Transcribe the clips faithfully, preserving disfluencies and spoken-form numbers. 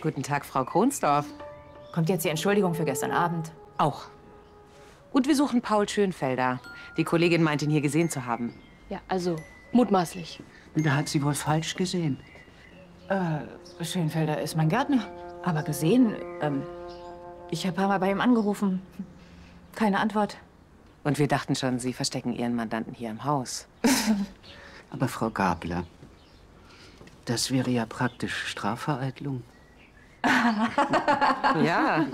Guten Tag, Frau Kronsdorf. Kommt jetzt die Entschuldigung für gestern Abend? Auch. Und wir suchen Paul Schönfelder. Die Kollegin meint, ihn hier gesehen zu haben. Ja, also mutmaßlich. Da hat sie wohl falsch gesehen. Äh, Schönfelder ist mein Gärtner. Aber gesehen, ähm, ich habe ein paar Mal bei ihm angerufen. Keine Antwort. Und wir dachten schon, Sie verstecken Ihren Mandanten hier im Haus. Aber Frau Gabler, das wäre ja praktisch Strafvereitlung. Ja.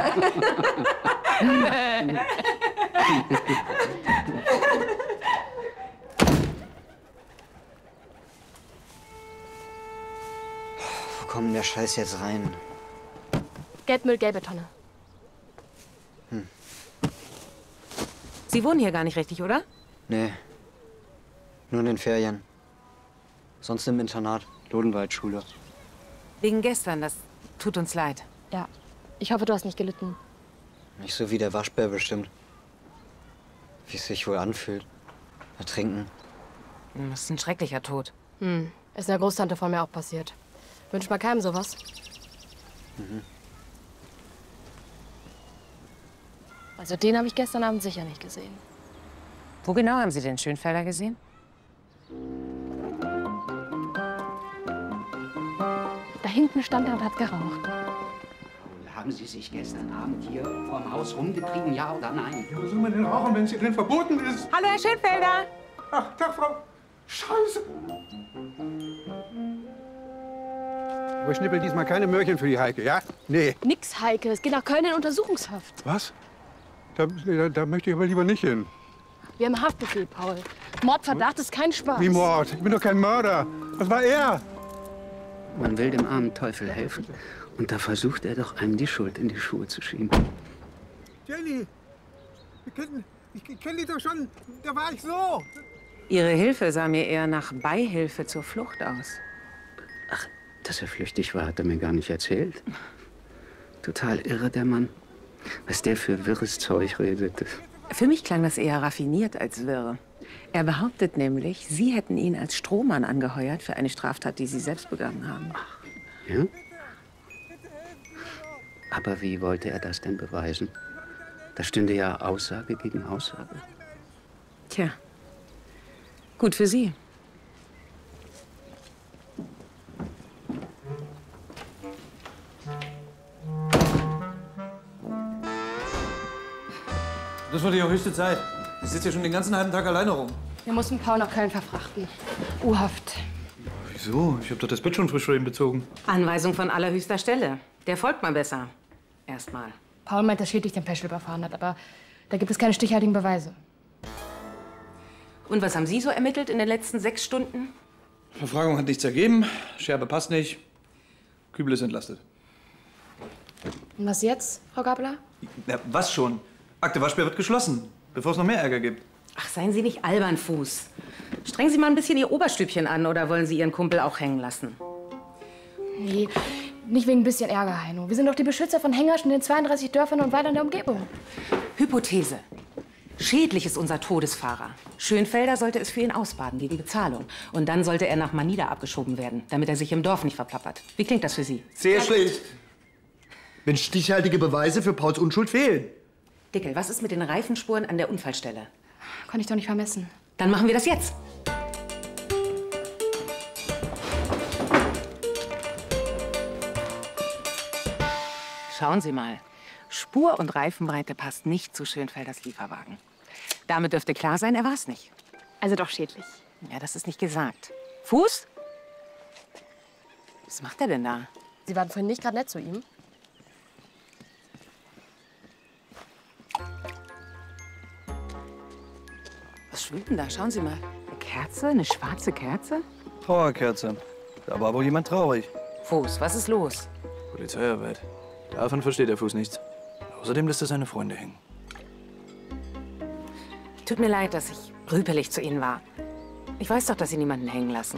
Wo kommt denn der Scheiß jetzt rein? Geldmüll, gelbe Tonne. Hm. Sie wohnen hier gar nicht richtig, oder? Nee. Nur in den Ferien. Sonst im Internat. Lodenwaldschule. Wegen gestern, das tut uns leid. Ja. Ich hoffe, du hast nicht gelitten. Nicht so wie der Waschbär bestimmt. Wie es sich wohl anfühlt. Ertrinken. Das ist ein schrecklicher Tod. Hm. Ist der Großtante von mir auch passiert. Wünsch mal keinem sowas. Mhm. Also den habe ich gestern Abend sicher nicht gesehen. Wo genau haben Sie den Schönfelder gesehen? Da hinten stand er und hat geraucht. Haben Sie sich gestern Abend hier vorm Haus rumgetrieben, ja oder nein? Ja, wo soll man denn rauchen, wenn es hier drin verboten ist? Hallo, Herr Schönfelder! Ach, Tag, Frau. Scheiße! Aber ich schnippel diesmal keine Möhrchen für die Heike, ja? Nee. Nix, Heike. Es geht nach Köln in Untersuchungshaft. Was? Da, da, da möchte ich aber lieber nicht hin. Wir haben Haftbefehl, Paul. Mordverdacht ist kein Spaß. Wie Mord? Ich bin doch kein Mörder. Was war er? Man will dem armen Teufel helfen. Und da versucht er doch, einem die Schuld in die Schuhe zu schieben. Jenny, wir kennen, ich kenne dich doch schon. Da war ich so. Ihre Hilfe sah mir eher nach Beihilfe zur Flucht aus. Ach, dass er flüchtig war, hat er mir gar nicht erzählt. Total irre, der Mann. Was der für wirres Zeug redet. Für mich klang das eher raffiniert als wirr. Er behauptet nämlich, Sie hätten ihn als Strohmann angeheuert für eine Straftat, die Sie selbst begangen haben. Ach, ja? Aber wie wollte er das denn beweisen? Da stünde ja Aussage gegen Aussage. Tja, gut für Sie. Das war die höchste Zeit. Ich sitze hier schon den ganzen halben Tag alleine rum. Wir mussten Paul nach Köln verfrachten. U-Haft. Wieso? Ich habe doch das Bett schon frisch für ihn bezogen. Anweisung von allerhöchster Stelle. Der folgt mal besser. Erstmal. Paul meint, dass Schädlich den Peschel überfahren hat, aber da gibt es keine stichhaltigen Beweise. Und was haben Sie so ermittelt in den letzten sechs Stunden? Verfragung hat nichts ergeben. Scherbe passt nicht. Kübel ist entlastet. Und was jetzt, Frau Gabler? Ja, was schon? Akte Waschbär wird geschlossen, bevor es noch mehr Ärger gibt. Ach, seien Sie nicht albern, Fuß. Strengen Sie mal ein bisschen Ihr Oberstübchen an, oder wollen Sie Ihren Kumpel auch hängen lassen? Nee, nicht wegen ein bisschen Ärger, Heino. Wir sind doch die Beschützer von Hängerschen in den zweiunddreißig Dörfern und weiter in der Umgebung. Hypothese. Schädlich ist unser Todesfahrer. Schönfelder sollte es für ihn ausbaden, gegen Bezahlung. Und dann sollte er nach Manida abgeschoben werden, damit er sich im Dorf nicht verplappert. Wie klingt das für Sie? Sehr schlecht. Wenn stichhaltige Beweise für Pauls Unschuld fehlen. Dickel, was ist mit den Reifenspuren an der Unfallstelle? Kann ich doch nicht vermessen. Dann machen wir das jetzt. Schauen Sie mal. Spur- und Reifenbreite passt nicht zu Schönfelders Lieferwagen. Damit dürfte klar sein, er war es nicht. Also doch schädlich. Ja, das ist nicht gesagt. Fuß? Was macht er denn da? Sie waren vorhin nicht gerade nett zu ihm. Was schwimmt denn da? Schauen Sie mal. Eine Kerze? Eine schwarze Kerze? Trauerkerze. Da war wohl jemand traurig. Fuß, was ist los? Polizeiarbeit. Davon versteht der Fuß nichts. Außerdem lässt er seine Freunde hängen. Tut mir leid, dass ich rüpelig zu Ihnen war. Ich weiß doch, dass Sie niemanden hängen lassen.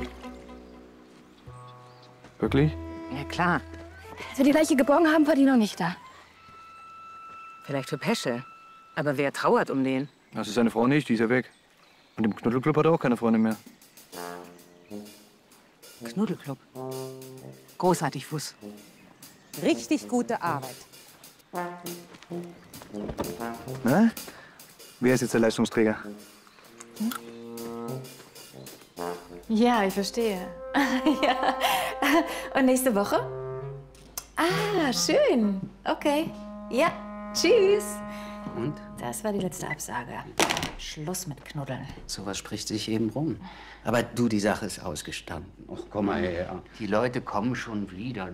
Wirklich? Ja, klar. Als wir die Leiche geborgen haben, war die noch nicht da. Vielleicht für Peschel. Aber wer trauert um den? Das ist seine Frau nicht, die ist ja weg. Und im Knuddelclub hat er auch keine Freunde mehr. Knuddelclub. Großartig, Fuß. Richtig gute Arbeit. Na? Wer ist jetzt der Leistungsträger? Ja, ich verstehe. Ja. Und nächste Woche? Ah, schön. Okay. Ja, tschüss. Und? Das war die letzte Absage. Schluss mit Knuddeln. Sowas spricht sich eben rum. Aber du, die Sache ist ausgestanden. Ach, komm mal her. Die Leute kommen schon wieder.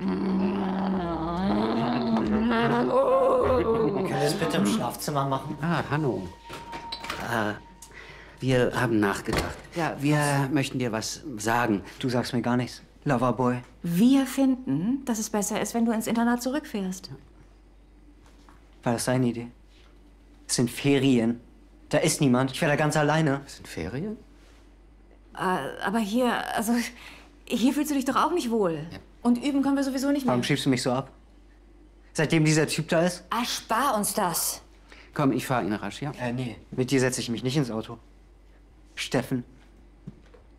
Können wir das bitte im Schlafzimmer machen? Ah, Hanno. Ah, wir haben nachgedacht. Ja, wir möchten dir was sagen. Du sagst mir gar nichts. Loverboy. Wir finden, dass es besser ist, wenn du ins Internat zurückfährst. War das deine Idee? Es sind Ferien. Da ist niemand. Ich wäre da ganz alleine. Das sind Ferien? Äh, aber hier, also, hier fühlst du dich doch auch nicht wohl. Ja. Und üben können wir sowieso nicht mehr. Warum schiebst du mich so ab? Seitdem dieser Typ da ist? Erspar uns das. Komm, ich fahr ihn rasch, ja? Äh, nee. Mit dir setze ich mich nicht ins Auto. Steffen,